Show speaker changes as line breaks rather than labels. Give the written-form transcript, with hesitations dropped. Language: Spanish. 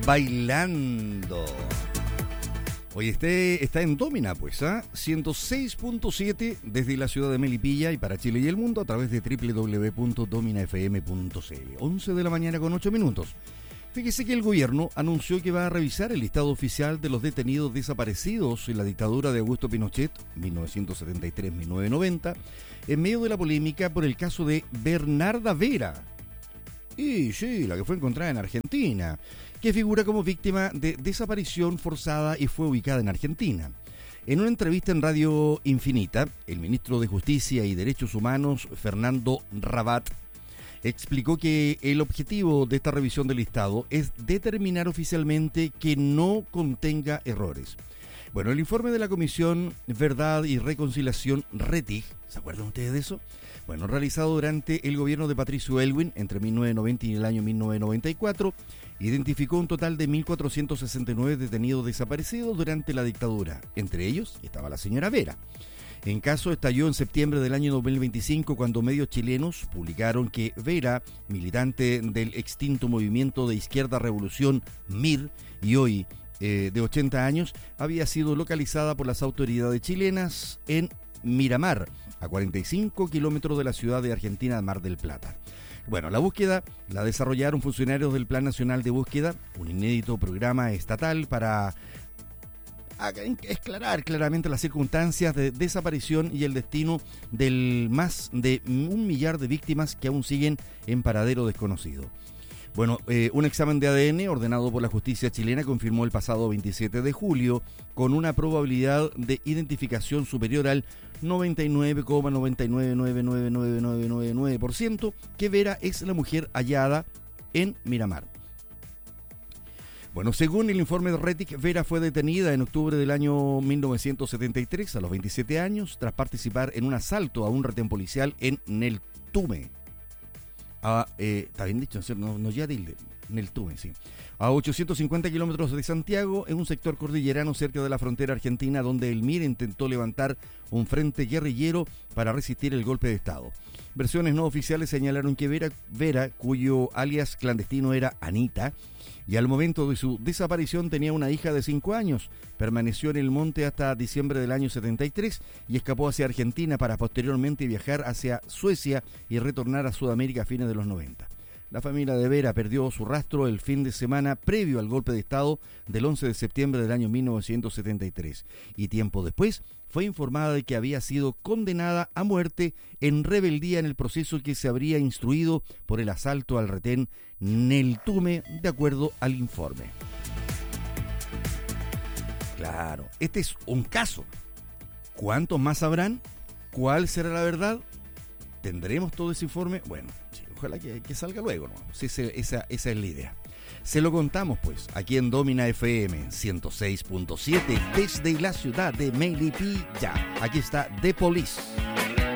bailando. Hoy está en Domina, pues, 106.7 desde la ciudad de Melipilla y para Chile y el mundo a través de www.dominafm.cl. 11 de la mañana con 8 minutos. Fíjese que el gobierno anunció que va a revisar el listado oficial de los detenidos desaparecidos en la dictadura de Augusto Pinochet, 1973-1990, en medio de la polémica por el caso de Bernarda Vera. Y sí, la que fue encontrada en Argentina, que figura como víctima de desaparición forzada y fue ubicada en Argentina. En una entrevista en Radio Infinita, el ministro de Justicia y Derechos Humanos, Fernando Rabat, explicó que el objetivo de esta revisión del listado es determinar oficialmente que no contenga errores. Bueno, el informe de la Comisión Verdad y Reconciliación RETIG, ¿se acuerdan ustedes de eso? Bueno, realizado durante el gobierno de Patricio Aylwin entre 1990 y el año 1994, identificó un total de 1.469 detenidos desaparecidos durante la dictadura. Entre ellos estaba la señora Vera. El caso estalló en septiembre del año 2025 cuando medios chilenos publicaron que Vera, militante del extinto movimiento de izquierda Revolución MIR y hoy de 80 años, había sido localizada por las autoridades chilenas en Miramar, a 45 kilómetros de la ciudad de Argentina, Mar del Plata. Bueno, la búsqueda la desarrollaron funcionarios del Plan Nacional de Búsqueda, un inédito programa estatal para aclarar claramente las circunstancias de desaparición y el destino del más de 1 millar de víctimas que aún siguen en paradero desconocido. Bueno, un examen de ADN ordenado por la justicia chilena confirmó el pasado 27 de julio con una probabilidad de identificación superior al 99,999999% que Vera es la mujer hallada en Miramar. Bueno, según el informe de RETIC, Vera fue detenida en octubre del año 1973 a los 27 años tras participar en un asalto a un retén policial en Neltume. Está bien dicho, no ya de Neltume, sí. A 850 kilómetros de Santiago, en un sector cordillerano cerca de la frontera argentina, donde el MIR intentó levantar un frente guerrillero para resistir el golpe de Estado. Versiones no oficiales señalaron que Vera, cuyo alias clandestino era Anita, y al momento de su desaparición tenía una hija de 5 años. Permaneció en el monte hasta diciembre del año 73 y escapó hacia Argentina para posteriormente viajar hacia Suecia y retornar a Sudamérica a fines de los 90. La familia de Vera perdió su rastro el fin de semana previo al golpe de Estado del 11 de septiembre del año 1973 y tiempo después fue informada de que había sido condenada a muerte en rebeldía en el proceso que se habría instruido por el asalto al retén Neltume, de acuerdo al informe. Claro, este es un caso. ¿Cuántos más habrán? ¿Cuál será la verdad? ¿Tendremos todo ese informe? Bueno, sí, ojalá que salga luego, ¿no? Sí, esa es la idea. Se lo contamos, pues, aquí en Domina FM 106.7 desde la ciudad de Melipilla. Aquí está The Police.